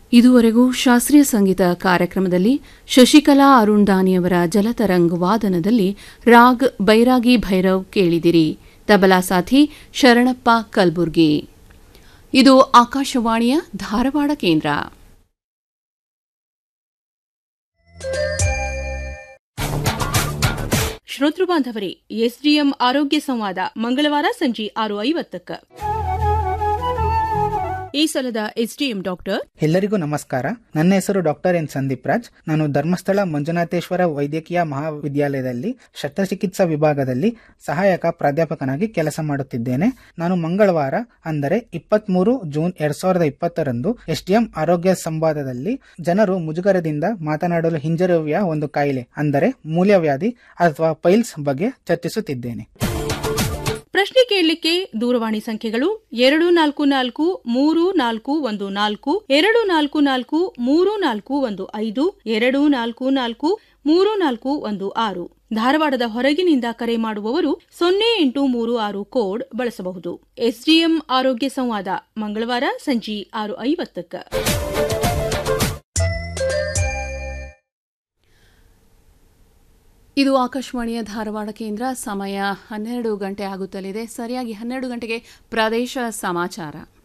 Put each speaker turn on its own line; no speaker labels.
ಇದುವರೆಗೂ ಶಾಸ್ತ್ರೀಯ ಸಂಗೀತ ಕಾರ್ಯಕ್ರಮದಲ್ಲಿ ಶಶಿಕಲಾ ಅರುಣ್ದಾನಿಯವರ ಜಲತರಂಗ್ ವಾದನದಲ್ಲಿ ರಾಗ್ ಬೈರಾಗಿ ಭೈರವ್ ಕೇಳಿದಿರಿ. ತಬಲಾ ಸಾಥಿ ಶರಣಪ್ಪ ಕಲ್ಬುರ್ಗಿ. ಇದು ಆಕಾಶವಾಣಿಯ ಧಾರವಾಡ ಕೇಂದ್ರ.
ಶ್ರೋತೃ ಬಾಂಧವರೇ, ಎಸ್ಡಿಎಂ ಆರೋಗ್ಯ ಸಂವಾದ ಮಂಗಳವಾರ ಸಂಜೆ 6:50. ಈ ಸಲದ ಎಸ್ಡಿಎಂ ಡಾಕ್ಟರ್.
ಎಲ್ಲರಿಗೂ ನಮಸ್ಕಾರ. ನನ್ನ ಹೆಸರು ಡಾಕ್ಟರ್ ಎನ್ ಸಂದೀಪ್ ರಾಜ್. ನಾನು ಧರ್ಮಸ್ಥಳ ಮಂಜುನಾಥೇಶ್ವರ ವೈದ್ಯಕೀಯ ಮಹಾವಿದ್ಯಾಲಯದಲ್ಲಿ ಶಸ್ತ್ರಚಿಕಿತ್ಸಾ ವಿಭಾಗದಲ್ಲಿ ಸಹಾಯಕ ಪ್ರಾಧ್ಯಾಪಕನಾಗಿ ಕೆಲಸ ಮಾಡುತ್ತಿದ್ದೇನೆ. ನಾನು ಮಂಗಳವಾರ ಅಂದರೆ 23 ಜೂನ್ 2020 ಎಸ್ಡಿಎಂ ಆರೋಗ್ಯ ಸಂವಾದದಲ್ಲಿ ಜನರು ಮುಜುಗರದಿಂದ ಮಾತನಾಡಲು ಹಿಂಜರಿಯುವ ಒಂದು ಕಾಯಿಲೆ ಅಂದರೆ ಮೂಲವ್ಯಾಧಿ ಅಥವಾ ಪೈಲ್ಸ್ ಬಗ್ಗೆ ಚರ್ಚಿಸುತ್ತಿದ್ದೇನೆ.
ಪ್ರಶ್ನೆ ಕೇಳಲಿಕ್ಕೆ ದೂರವಾಣಿ ಸಂಖ್ಯೆಗಳು 244-3414, 244-3415, 244-3416. ಧಾರವಾಡದ ಹೊರಗಿನಿಂದ ಕರೆ ಮಾಡುವವರು 0836 ಕೋಡ್ ಬಳಸಬಹುದು. ಎಸ್ಡಿಎಂ ಆರೋಗ್ಯ ಸಂವಾದ ಮಂಗಳವಾರ ಸಂಜೆ 6:50.
ಇದು ಆಕಾಶವಾಣಿಯ ಧಾರವಾಡ ಕೇಂದ್ರ. ಸಮಯ 12 ಗಂಟೆ ಆಗುತ್ತಲಿದೆ. ಸರಿಯಾಗಿ 12 ಗಂಟೆಗೆ ಪ್ರದೇಶ ಸಮಾಚಾರ.